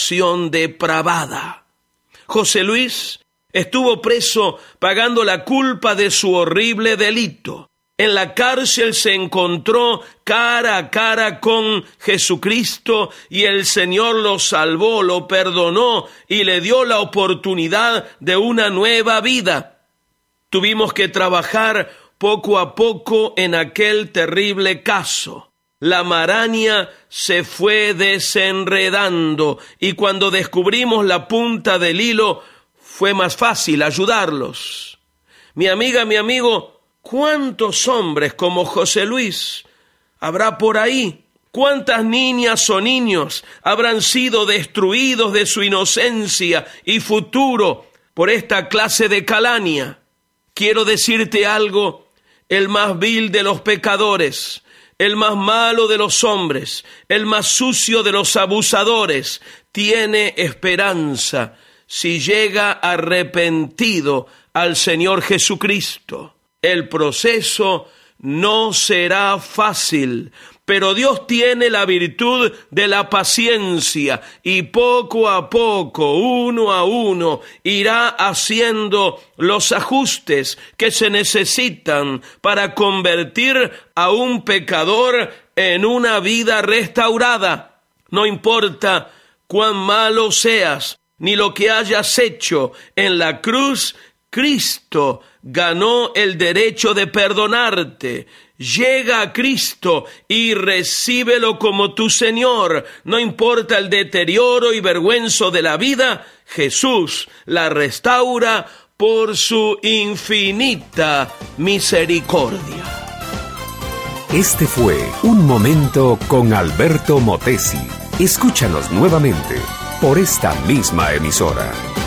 generación depravada. José Luis estuvo preso pagando la culpa de su horrible delito. En la cárcel se encontró cara a cara con Jesucristo y el Señor lo salvó, lo perdonó y le dio la oportunidad de una nueva vida. Tuvimos que trabajar poco a poco en aquel terrible caso. La maraña se fue desenredando y cuando descubrimos la punta del hilo fue más fácil ayudarlos. Mi amiga, mi amigo, ¿cuántos hombres como José Luis habrá por ahí? ¿Cuántas niñas o niños habrán sido destruidos de su inocencia y futuro por esta clase de calaña? Quiero decirte algo, el más vil de los pecadores, el más malo de los hombres, el más sucio de los abusadores, tiene esperanza si llega arrepentido al Señor Jesucristo. El proceso no será fácil, pero Dios tiene la virtud de la paciencia y poco a poco, uno a uno, irá haciendo los ajustes que se necesitan para convertir a un pecador en una vida restaurada. No importa cuán malo seas, ni lo que hayas hecho en la cruz, Cristo ganó el derecho de perdonarte. Llega a Cristo y recíbelo como tu Señor. No importa el deterioro y vergüenza de la vida, Jesús la restaura por su infinita misericordia. Este fue Un Momento con Alberto Motesi. Escúchanos nuevamente por esta misma emisora.